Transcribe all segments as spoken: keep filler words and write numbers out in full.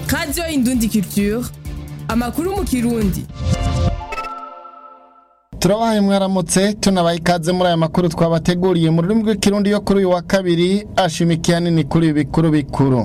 Radio Indundi Culture, amakuru mu Kirundi. Turabahaye mwaramutse tunabaye ikaze muri aya makuru twabateguriye mu rurimi rw'ikirundi yo kuri uyu wa kabiri ashimikiye nini kuri ibikuru bikuru.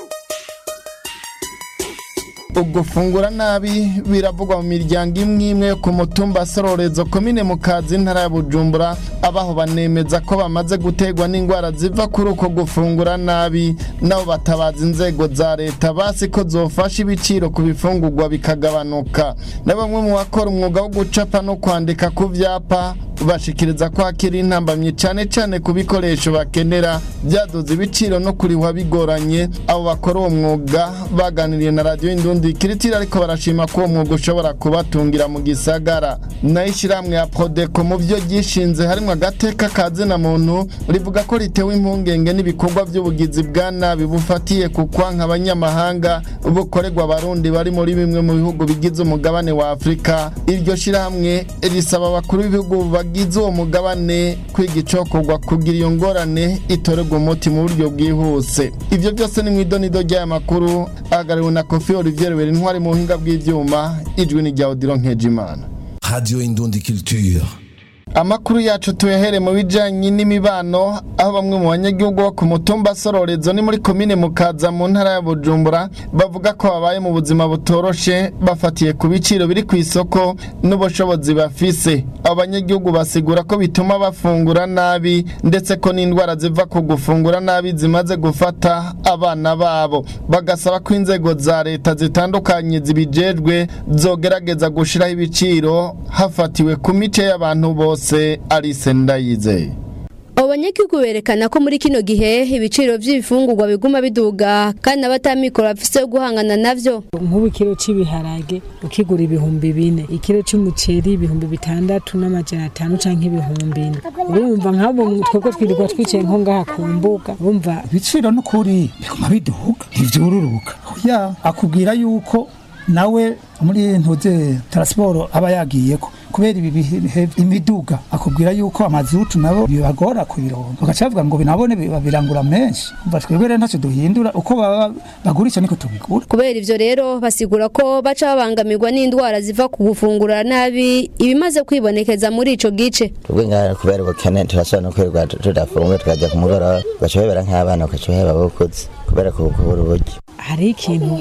Ugufungura nabi biravugwa mu miryango imwe imwe yo ku mutumba Sororezo komine Mukazi intara ya Bujumbura, abaho banemeza ko bamaze gutegwa n'ingwara ziva kuri uko gufungura nabi, nabo batabaza inzego za leta basi ko zofasha ibiciro ku bifungurwa bikagabanuka. Na bamwe mu bakora umwuga wo gucapa no kwandika ku vyapa bashikiriza ko hakiri intambamye cyane cyane ku bikoresho bakenera byaduze ibiciro no kurihwa bigoranye. Abo bakora uwo mwuga baganiriye na Radio Indundi Kiritira, ariko barashima ko uwo mwuga ushobora kubatungira mu gisagara. Nayishiramwe ya Prodeco mu byo gishinze harimo agateka kaze na muntu rivuga ko ritewe impungenge n'ibikorwa by'ubugizi bwa nabi bufatiye ku kwanka abanyamahanga bukorerwa abarundi bari muri bimwe mu bihugu bigize umugabane wa Afrika. Iryo shirahamwe risaba abakuru b'ibihugu bagize uwo mugabane kwiga icokorwa kugira iyo ngorane itorerwa umuti mu buryo bwihuse. Ivyo byose ni mwidonido ry'aya makuru agariwe na Kofi Olivier Berintwari mu buhinga bw'ivyuma, ijwi ni rya Odilon Nkejimana. Radio Indundi Culture. Amakuru yacu tuyahere mu bijanye n'imibano, aho bamwe mu banyagihugu bo ku mutumba Sororezo ni muri komine Mukaza mu ntara ya Bujumbura bavuga ko babaye mu buzima butoroshe bafatiye ku biciro biri ku isoko n'ubushobozi bafise. Abanyagihugu basigura ko bituma bafungura nabi ndetse ko n'indwara ziva ku gufungura nabi zimaze gufata abana babo. Bagasaba ko inzego za leta zitandukanye zibijejwe zogerageza gushiraho ibiciro hafatiwe ku mice y'abantu bose. Alice Ndayize. Abanyagihugu berekana ko muri kino gihe ibiciro by'ibifungurwa biguma biduga kandi abatamikora bafise guhangana navyo. Nk'ubu kilo c'ibiharage ukigura ibihumbi bine, ikilo c'umuceri ibihumbi bitandatu n'amajana atanu canke ibihumbi ine. Urumva nk'abo twebwe twirirwa twicaye nko ngaha ku mbuga, urumva ibiciro n'ukuri biguma biduga ntivyururuka. Ya akubwira yuko nawe muri ntuze transport aba yagiyeko kubera ibi imiduga, akubwira yuko amazutu nabo bibagora kubironka, bagacavuga ngo binabone babirangura menshi. Umva twebwe rero ntacyo duhindura, uko baba bagurisha niko tubigura. Kubera ivyo rero basigura ko baca babangamirwa n'indwara ziva ku gufungura nabi ibimaze kwibonekeza muri ico gice. Twebwe ngara kubera ubukene turashobora no kwirirwa tudafunga tukajya ku mugoroba bashobora nk'abana bakacoheba bakoze kubera ko kubura uburyo. Hari ikintu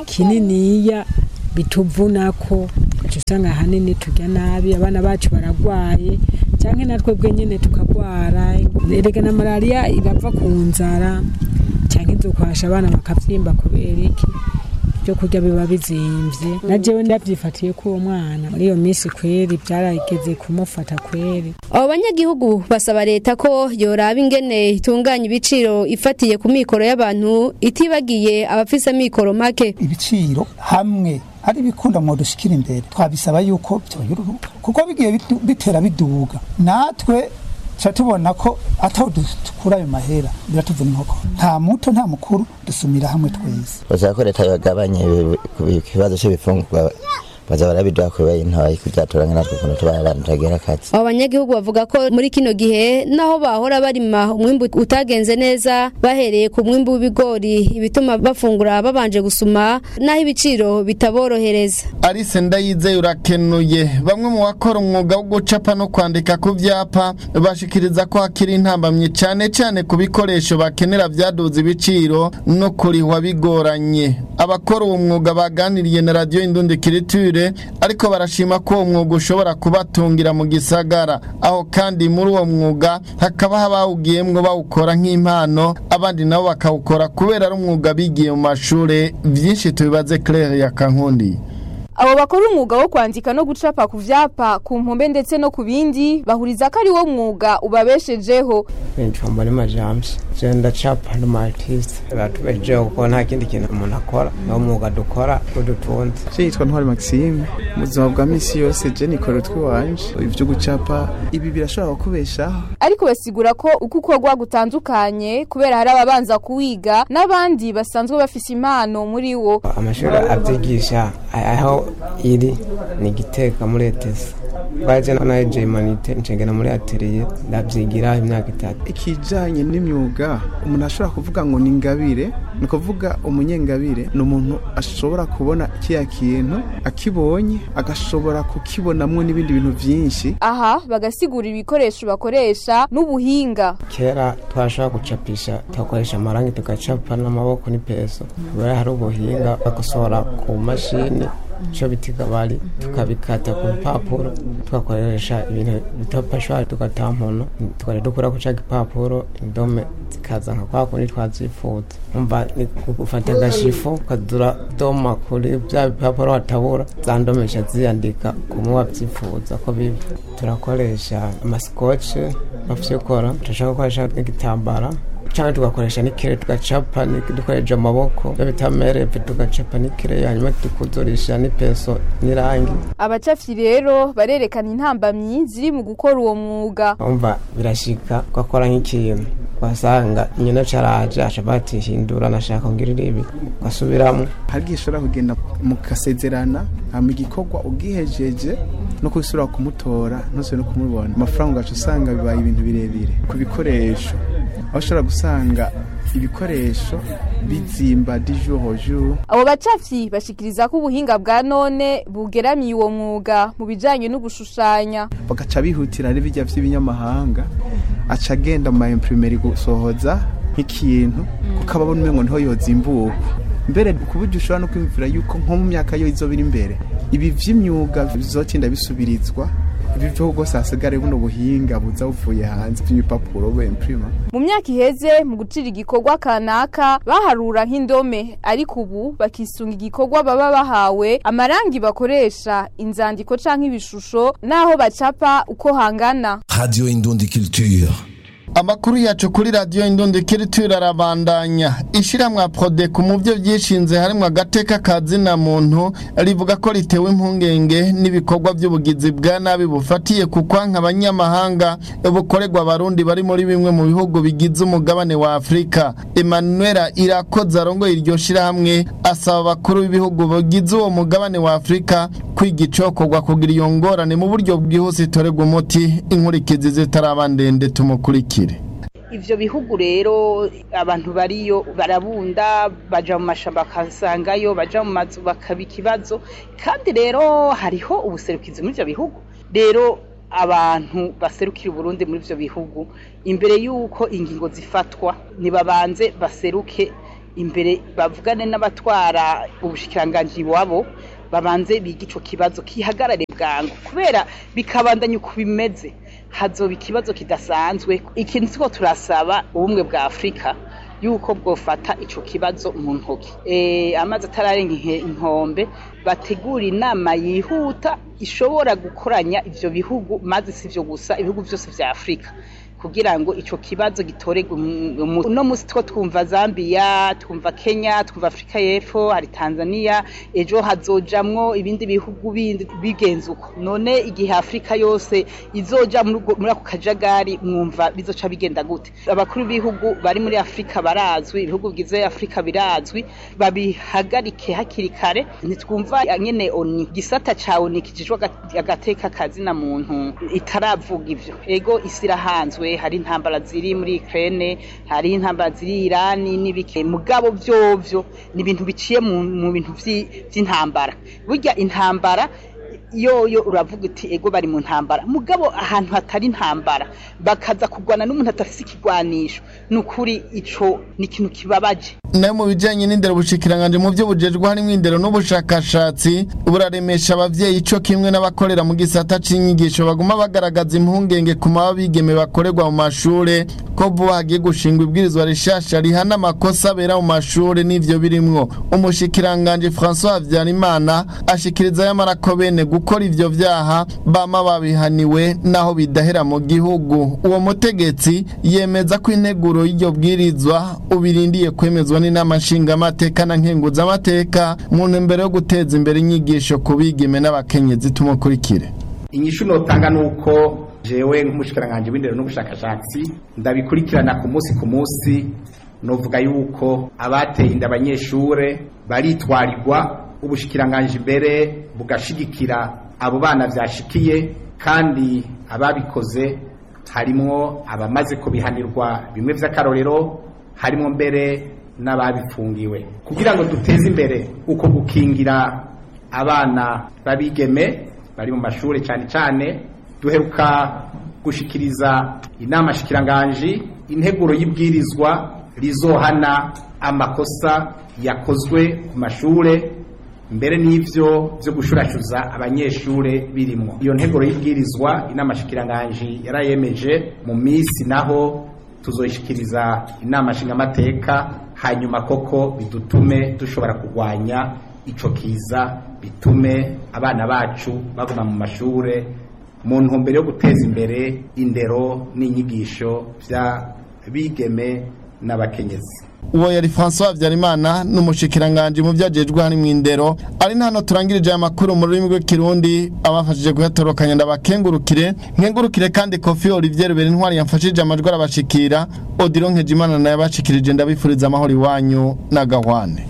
kininiya bituvunako usanga hanini tujya nabi, abana bacu baragwaye cyangwa natwe bwe nyene tukagwara. Erega na malaria irava ku nzara cyangwa izokwasha abana bakavyimba kubera iki byo kurya biba bizimvye. Na jewe ndavyifatiye ko uwo mwana muri iyo minsi kweri byarageze kumufata kweri. Abo banyagihugu basaba leta ko yoraba ingene itunganya ibiciro ifatiye ku mikoro y'abantu itibagiye abafise mikoro make. Ibiciro hamwe hari bikunda mu dushikira imbere twabisaba yuko byoyururuka kuko bigiye bitera biduga, natwe tubona ko ataho dukura ayo mahera biratuvuna inkoko. Nta muto nta mukuru dusumira hamwe twese. Bazako leta yagabanye ikibazo cy'ibifungurwa baza barabiduha kubera intoyi kujatoranya natwe kuno tubarantagera kazi. Abo banyagihugu bavuga ko muri kino gihe naho bahora barima umwimbu utagenze neza bahereye ku mwimbu w'ibigori ibituma bafungura babanje gusuma naho ibiciro bitaborohereza. Alice Ndayize urakenuye. Bamwe mu bakora umwuga wo gucapa no kwandika ku vyapa bashikiriza ko hakiri intambamye cyane cyane ku bikoresho bakenera byaduze ibiciro no kurihwa bigoranye. Abakora uwo mwuga baganiriye na Radio Indundi Kiritire, ariko barashima ko uwo mwuga ushobora kubatungira mu gisagara, aho kandi muri uwo mwuga hakaba habawugiyemwo bawukora nk'impano, abandi nabo bakawukora kubera ari umwuga bigiye mu mashure. Vyinshi tubibaze Claire ya Kankundi. Abo bakora umwuga wo kwandika no gucapa ku vyapa ku mpombe ndetse no ku bindi bahuriza ko ari wo mwuga ubabeshejeho. Nchomba ni majamsi zenda chapa no artist batubejeho ko nta kindi kintu umuntu akora no mwuga dukora udutunze. Cyitwa Ntwari Maxime. Muzima bwa misi yose je nikora twiwanje ivyo gucapa ibi birashobora kubeshaho, ariko basigura ko uko ukorwa gutandukanye kubera hari ababanza kuwiga n'abandi basanzwe bafise impano muri wo. Amashuri avyigisha aho iri ni Gitega muri Etesa baje na Germanite ncengena muri atelier ndavyigira imyaka itatu. Ikijanye n'imyuga umuntu ashobora kuvuga ngo ni ngabire, ni kuvuga umunyengabire ni umuntu ashobora kubona kiya kintu akibonye agashobora kukibonamwo n'ibindi bintu vyinshi. Aha bagasigura ibikoresho bakoresha n'ubuhinga. Kera twashaka gucapisha tukoresha amarangi tugacapa n'amaboko n'ipeso. Bari hari ubuhinga bakosohora ku mashini cyo bitiga bari tukabikata ku papuro tugakoresha ibintu bitapashwa tugatampono tukare dukora ku cya papuro indome zikaza nka kwa kundi twazifuza umva ni gufata gashifo kadura doma kuri bya papuro watabura zandomesha ziyandika kumwa byifuza ko bibi turakoresha amaskotch bafyekora turashaka gukoresha n'igitambara cyane tugakoresha nikire tugacapa dukoresha amaboko bitamere tugacapa nikire hanyuma tukuzorisha n'ipeso nirangi. Abacafyi rero barerekana intambamyi ziri mu gukora uwo mwuga. Umva birashika gakora nk'ikintu basanga nyina caraje ashabati hindura nashaka ngirira ibi gasubiramo hagishora kugenda mu kasezerana hama igikorwa ugihejeje no kusura kumutora nose no kumubona amafaranga gacu usanga bibaye ibintu birebire ku bikoresho bashobora gusanga ibikoresho bizimba dijohoju. Abo bacafyi bashikiriza ko ubuhinga bwa none bugeramiye uwo mwuga mu bijanye no gushushanya bagaca bihutira ari bijya vy'ibinyamahanga aca agenda mu imprimeri gusohoza nk'ikintu kuko ababona umengo nto yozimbuka mbere kuburyo ushobora no kwimvira yuko nko mu myaka yo izobira imbere ibi vy'imyuga bizotinda bisubirizwa ibivyo gose hasigare buno buhinga buza buvuye hanze by'ibipapuro be imprima. Mu myaka iheze mu gucira igikorwa kanaka baharura nk'indome ariko ubu bakisunga igikorwa baba bahawe amarangi bakoresha inzandiko canke ibishusho naho bacapa uko hangana. Radio Indundi Culture. Amakuru yacu kuri radio Indundi Culture arabandanya. Ishiramwa Prodeco mu byo byishinze harimo agateka kazina muntu rivuga ko ritewe impungenge n'ibikorwa by'ubugizi bwa nabi bufatiye ku kwanka abanyamahanga bukorerwa abarundi bari muri bimwe mu bihugu bigize umugabane wa Afrika. Emmanuel Irakoze arongoye iryo shirahamwe asaba abakuru b'ibihugu bigize uwo mugabane wa Afrika kwiga icokorwa kugira iyo ngorane mu buryo bwihuse itorerwa umuti inkurikizi zitarabandende tumukurikira. Ivyo bihugu rero abantu bariyo barabunda baja mu mashamba kasangayo baja mu mazu bakabikibazo kandi rero hariho ubuserukizi muri ivyo bihugu rero abantu baserukira Burundi muri ivyo bihugu imbere yuko ingingo zifatwa nibabanze baseruke imbere bavugane n'abatwara ubushikiranganje wabo babanze bigico kibazo kihagarare bwangu kubera bikabandanya kubimeze hazoba ikibazo kidasanzwe ikintu siko turasaba ubumwe bwa Afrika yuko bwofata ico kibazo mu ntoki eh amazi atararenga inkombe bategura inama yihuta ishobora gukoranya ivyo bihugu mazi sivyo gusa ibihugu byose vya Afrika kugira ngo ico kibazo gitoregwe no musi two twumva Zambia twumva Kenya twumva Afrika y'Epfo hari Tanzania ejo hazojamwo ibindi bihugu bindi bigenzuko none igihe Afrika yose izoja muri ako kajagari mwumva bizoca bigenda gute abakuru b'ibihugu bari muri Afrika barazwi ibihugu bigize Afrika birazwi babihagarike hakiri kare nitwumva nyene oni gisata cawo nikijijwe agateka kazina muntu itaravuga ivyo ego isirahanzwe hari intambara ziri muri Ukraine hari intambara ziri Iran n'ibike mugabo vyovyo ni ibintu biciye mu bintu vy'intambara burya intambara yo yo uravuga uti ego bari mu ntambara mugabo ahantu hatari intambara bakaza kugwana n'umuntu atafise ikigwanisho nukuri ico ni ikintu kibabaje. Nayo mu bijanye n'indero bushikiranganje mu byo bujejwe harimo indero n'ubushakashatsi buraremesha abavyeyi ico kimwe n'abakorera mu gisata c'inyigisho baguma bagaragaza impungenge ku mabigeme bakorerwa mu mashure ko vuba hagiye gushingwa ibwirizwa rishasha rihana amakosa abera mu mashure n'ivyo birimwo. Umushikiranganje François Habyarimana ashikiriza y'amara ko bene gukora ivyo vyaha bama babihaniwe naho bidahera mu gihugu. Uwo mutegetsi yemeza ko integuro y'iryo bwirizwa ubirindiye kwemezwa n'inama nshingamateka na nkenguzamateka mu ntumbero yo guteza imbere inyigisho ku bigeme n'abakenyezi. Tumukurikire. Inyishu notanga nuko jewe nk'umushikiranganje w'indero n'ubushakashatsi ndabikurikirana ku munsi ku munsi novuga yuko abateye inda abanyeshure baritwarirwa ubushikiranganje imbere bugashigikira abo bana vyashikiye kandi ababikoze harimo abamaze kubihanirwa bimwe vy'akarorero, harimo mbere n'ababifungiwe. Kugira ngo duteze imbere uko gukingira abana babigeme bari mu mashuri cyane cyane, duheruka gushikiriza inama shikiranganji integuro y'ibwirizwa rizohana amakosa yakozwe ku mashure, mbere n'ivyo byo gushurashuza abanyeshure birimo. Iyo nteguro y'ibwirizwa inama shikiranganji yarayemeje, mu misi naho tuzoyishikiriza inama nshingamateka, hanyuma koko bidutume dushobora kurwanya ico kiza, bitume abana bacu baguma mu mashure mu ntumbero yo guteza imbere indero n'inyigisho vya bigeme n'abakenyezi. Uwo yari François Habyarimana n'umushikiranganje mu vyajejwe hari mw'indero. Ari hano turangirije amakuru mu rurimi rw'ikirundi, abafashije kuyatorokanya ndabakengurukire, nkengurukire kandi Kofi Olivier Berintwari yamfashije amajwi arabashikira. Odilon Nkejimana naye abashikirije, ndabifuriza amahoro iwanyu na gahwane.